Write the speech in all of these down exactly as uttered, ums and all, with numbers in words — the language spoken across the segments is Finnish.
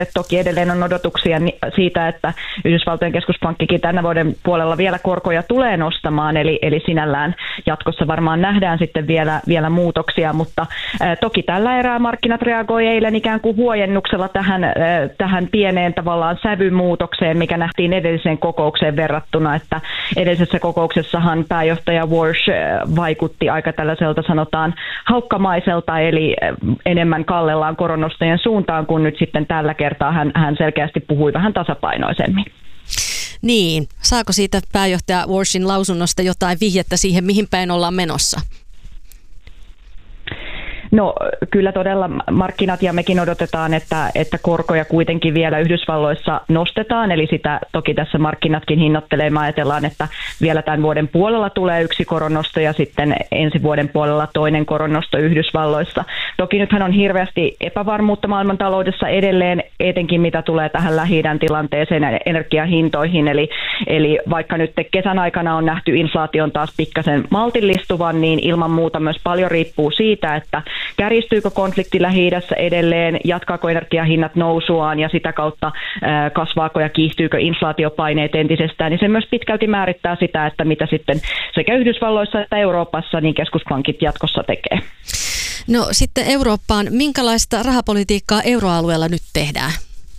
Toki edelleen on odotuksia siitä, että Yhdysvaltojen keskuspankkikin tänä vuoden puolella vielä korkoja tulee nostamaan, eli, eli sinällään jatkossa varmaan nähdään sitten vielä, vielä muutoksia, mutta ää, toki tällä erää markkinat reagoi eilen ikään kuin huojennuksella tähän, ää, tähän pieneen tavallaan sävymuutokseen, mikä nähtiin edelliseen kokoukseen verrattuna, että edellisessä kokouksessahan pääjohtaja Warsh ää, vaikutti aika tällaiselta sanotaan haukkamaiselta, eli ää, enemmän kallellaan koronnostojen suuntaan, kun nyt sitten tällä kertaa Hän, hän selkeästi puhui vähän tasapainoisemmin. Niin, saako siitä pääjohtaja Warshin lausunnosta jotain vihjettä siihen, mihin päin ollaan menossa? No kyllä todella markkinat ja mekin odotetaan, että, että korkoja kuitenkin vielä Yhdysvalloissa nostetaan, eli sitä toki tässä markkinatkin hinnoittelee. Me ajatellaan, että vielä tämän vuoden puolella tulee yksi koronnosto ja sitten ensi vuoden puolella toinen koronnosto Yhdysvalloissa. Toki nythän on hirveästi epävarmuutta maailmantaloudessa edelleen, etenkin mitä tulee tähän Lähi-idän tilanteeseen ja energiahintoihin, eli, eli vaikka nyt kesän aikana on nähty inflaation taas pikkasen maltillistuvan, niin ilman muuta myös paljon riippuu siitä, että kärjistyykö konflikti Lähi-idässä edelleen, jatkaako energiahinnat nousuaan ja sitä kautta ää, kasvaako ja kiihtyykö inflaatiopaineet entisestään, niin se myös pitkälti määrittää sitä, että mitä sitten sekä Yhdysvalloissa että Euroopassa niin keskuspankit jatkossa tekee. No sitten Eurooppaan, minkälaista rahapolitiikkaa euroalueella nyt tehdään?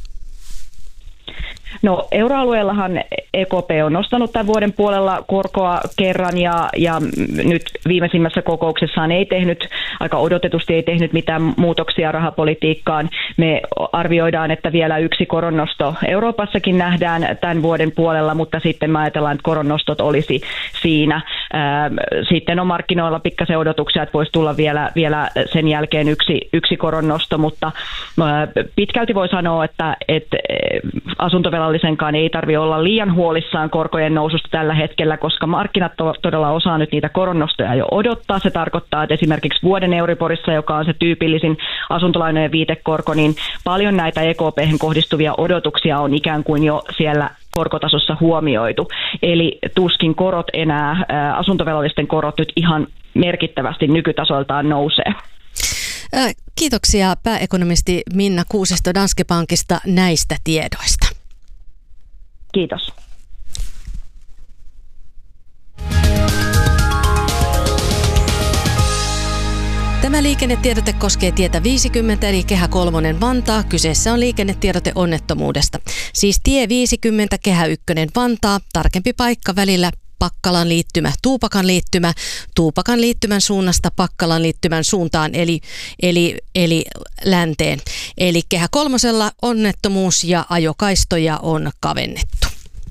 No euroalueellahan E K P on nostanut tämän vuoden puolella korkoa kerran ja, ja nyt viimeisimmässä kokouksessaan ei tehnyt, aika odotetusti ei tehnyt mitään muutoksia rahapolitiikkaan. Me arvioidaan, että vielä yksi koronnosto Euroopassakin nähdään tämän vuoden puolella, mutta sitten me ajatellaan, että koronnostot olisi siinä. Sitten on markkinoilla pikkasen odotuksia, että voisi tulla vielä, vielä sen jälkeen yksi, yksi koronnosto, mutta pitkälti voi sanoa, että, että asuntovelallisenkaan ei tarvitse olla liian huolissaan korkojen noususta tällä hetkellä, koska markkinat todella osaa nyt niitä koronnostoja jo odottaa. Se tarkoittaa, että esimerkiksi vuoden Euriborissa, joka on se tyypillisin asuntolainojen viitekorko, niin paljon näitä E K P:hen kohdistuvia odotuksia on ikään kuin jo siellä korkotasossa huomioitu. Eli tuskin korot enää, asuntovelallisten korot nyt ihan merkittävästi nykytasoiltaan nousee. Kiitoksia pääekonomisti Minna Kuusisto Danske Bankista näistä tiedoista. Kiitos. Tämä liikennetiedote koskee tietä viisikymmentä eli Kehä kolmonen Vantaa. Kyseessä on liikennetiedote onnettomuudesta. Siis tie viisikymmentä Kehä ykkönen Vantaa, tarkempi paikka välillä Pakkalan liittymä, Tuupakan liittymä, Tuupakan liittymän suunnasta Pakkalan liittymän suuntaan eli, eli, eli länteen. Eli Kehä kolmosella onnettomuus ja ajokaistoja on kavennettu.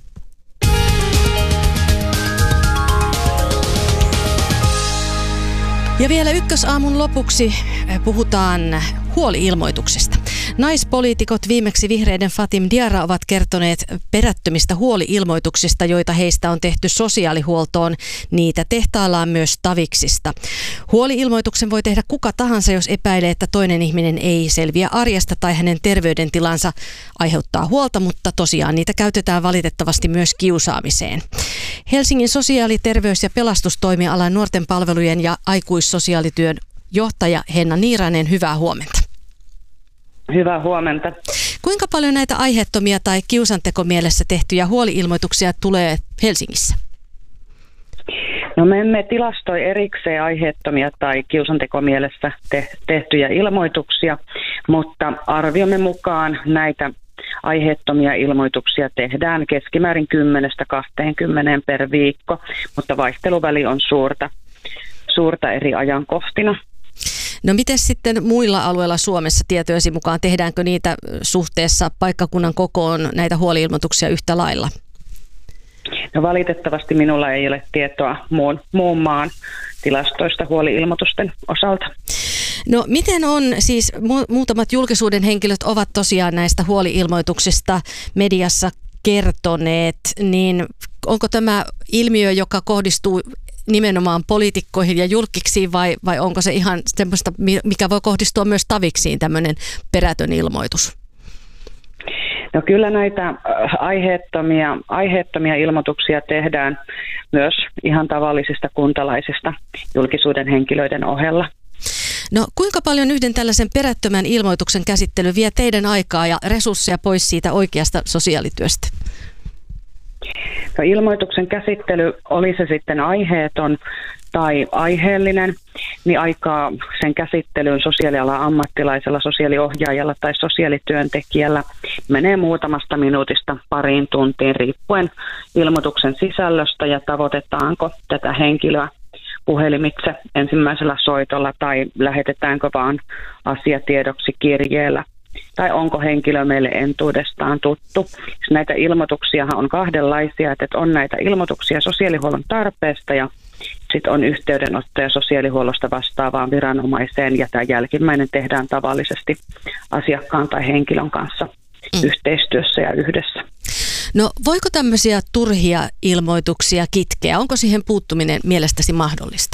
Ja vielä ykkösaamun lopuksi puhutaan huoli-ilmoituksesta. Naispoliitikot, viimeksi vihreiden Fatim Diarra, ovat kertoneet perättömistä huoli-ilmoituksista, joita heistä on tehty sosiaalihuoltoon. Niitä tehtaillaan myös taviksista. Huoli-ilmoituksen voi tehdä kuka tahansa, jos epäilee, että toinen ihminen ei selviä arjesta tai hänen terveydentilansa aiheuttaa huolta, mutta tosiaan niitä käytetään valitettavasti myös kiusaamiseen. Helsingin sosiaali-, terveys- ja pelastustoimialan nuorten palvelujen ja aikuissosiaalityön johtaja Henna Niiranen, hyvää huomenta. Hyvää huomenta. Kuinka paljon näitä aiheettomia tai kiusantekomielessä tehtyjä huoli-ilmoituksia tulee Helsingissä? No me emme tilastoi erikseen aiheettomia tai kiusantekomielessä te- tehtyjä ilmoituksia, mutta arviomme mukaan näitä aiheettomia ilmoituksia tehdään keskimäärin kymmenestä kahteenkymmeneen per viikko, mutta vaihteluväli on suurta, suurta eri ajankohtina. No miten sitten muilla alueilla Suomessa tietojesi mukaan, tehdäänkö niitä suhteessa paikkakunnan kokoon näitä huoli-ilmoituksia yhtä lailla? No valitettavasti minulla ei ole tietoa muun, muun maan tilastoista huoli-ilmoitusten osalta. No miten on, siis mu- muutamat julkisuuden henkilöt ovat tosiaan näistä huoli-ilmoituksista mediassa kertoneet, niin onko tämä ilmiö, joka kohdistuu nimenomaan poliitikkoihin ja julkiksiin vai, vai onko se ihan semmoista, mikä voi kohdistua myös taviksiin, tämmöinen perätön ilmoitus? No kyllä näitä aiheettomia, aiheettomia ilmoituksia tehdään myös ihan tavallisista kuntalaisista julkisuuden henkilöiden ohella. No kuinka paljon yhden tällaisen perättömän ilmoituksen käsittely vie teidän aikaa ja resursseja pois siitä oikeasta sosiaalityöstä? No, ilmoituksen käsittely, oli se sitten aiheeton tai aiheellinen, niin aikaa sen käsittelyyn sosiaalialan ammattilaisella, sosiaaliohjaajalla tai sosiaalityöntekijällä menee muutamasta minuutista pariin tuntiin riippuen ilmoituksen sisällöstä ja tavoitetaanko tätä henkilöä puhelimitse ensimmäisellä soitolla tai lähetetäänkö vaan asiatiedoksi kirjeellä. Tai onko henkilö meille entuudestaan tuttu. Näitä ilmoituksiahan on kahdenlaisia, että on näitä ilmoituksia sosiaalihuollon tarpeesta ja sitten on yhteydenottoja sosiaalihuollosta vastaavaan viranomaiseen ja tämä jälkimmäinen tehdään tavallisesti asiakkaan tai henkilön kanssa mm. yhteistyössä ja yhdessä. No voiko tämmöisiä turhia ilmoituksia kitkeä? Onko siihen puuttuminen mielestäsi mahdollista?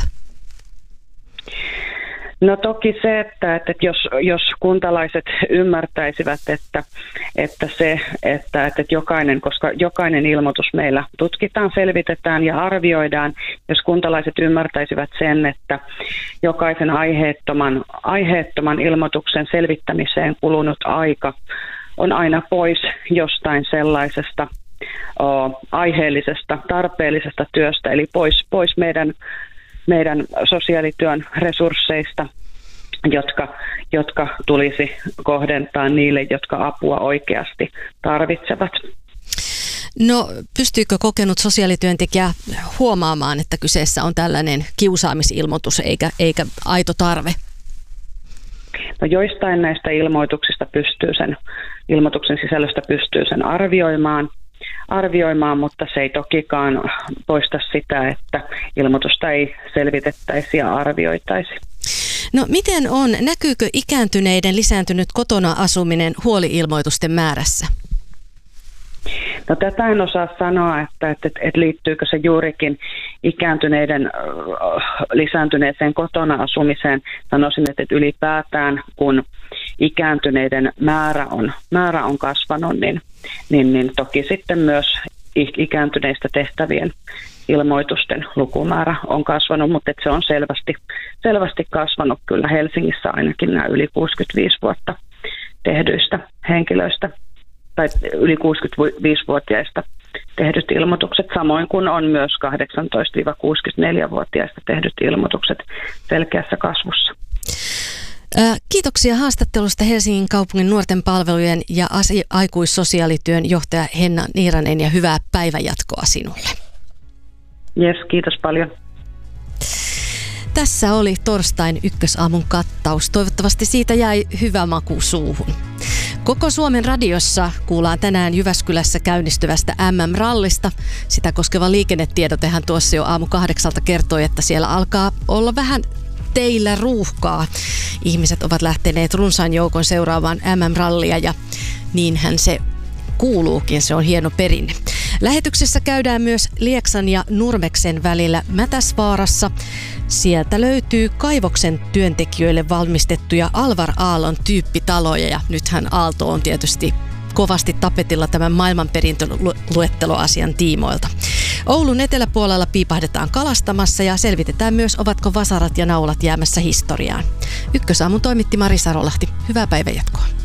No toki se, että, että jos, jos kuntalaiset ymmärtäisivät, että, että se, että, että jokainen, koska jokainen ilmoitus meillä tutkitaan, selvitetään ja arvioidaan, jos kuntalaiset ymmärtäisivät sen, että jokaisen aiheettoman, aiheettoman ilmoituksen selvittämiseen kulunut aika on aina pois jostain sellaisesta o, aiheellisesta, tarpeellisesta työstä, eli pois, pois meidän meidän sosiaalityön resursseista, jotka, jotka tulisi kohdentaa niille, jotka apua oikeasti tarvitsevat. No pystyykö kokenut sosiaalityöntekijä huomaamaan, että kyseessä on tällainen kiusaamisilmoitus eikä, eikä aito tarve? No joistain näistä ilmoituksista pystyy sen, ilmoituksen sisällöstä pystyy sen arvioimaan. arvioimaan, mutta se ei tokikaan poista sitä, että ilmoitusta ei selvitettäisi ja arvioitaisi. No miten on, näkyykö ikääntyneiden lisääntynyt kotona asuminen huoli-ilmoitusten määrässä? No tätä en osaa sanoa, että, että, että liittyykö se juurikin ikääntyneiden lisääntyneeseen kotona asumiseen. Sanoisin, että ylipäätään kun ikääntyneiden määrä on, määrä on kasvanut, niin, niin, niin toki sitten myös ikääntyneistä tehtävien ilmoitusten lukumäärä on kasvanut, mutta että se on selvästi, selvästi kasvanut kyllä Helsingissä ainakin nämä yli kuusikymmentäviisi vuotta tehdyistä henkilöistä tai yli kuusikymmentäviisivuotiaista tehdyt ilmoitukset, samoin kuin on myös kahdeksantoista kuusikymmentäneljävuotiaista tehdyt ilmoitukset selkeässä kasvussa. Kiitoksia haastattelusta Helsingin kaupungin nuorten palvelujen ja aikuissosiaalityön johtaja Henna Niiranen ja hyvää päivänjatkoa sinulle. Jes, kiitos paljon. Tässä oli torstain ykkösaamun kattaus. Toivottavasti siitä jäi hyvä maku suuhun. Koko Suomen radiossa kuullaan tänään Jyväskylässä käynnistyvästä M M-rallista. Sitä koskeva liikennetiedotehan tuossa jo aamu kahdeksalta kertoi, että siellä alkaa olla vähän teillä ruuhkaa. Ihmiset ovat lähteneet runsaan joukon seuraavaan M M-rallia ja niinhän se kuuluukin, se on hieno perinne. Lähetyksessä käydään myös Lieksan ja Nurmeksen välillä Mätäsvaarassa. Sieltä löytyy kaivoksen työntekijöille valmistettuja Alvar Aallon tyyppitaloja ja nythän Aalto on tietysti kovasti tapetilla tämän maailmanperintöluetteloasian tiimoilta. Oulun eteläpuolella piipahdetaan kalastamassa ja selvitetään myös, ovatko vasarat ja naulat jäämässä historiaan. Ykkösaamun toimitti Mari Sarolahti. Hyvää päivänjatkoa.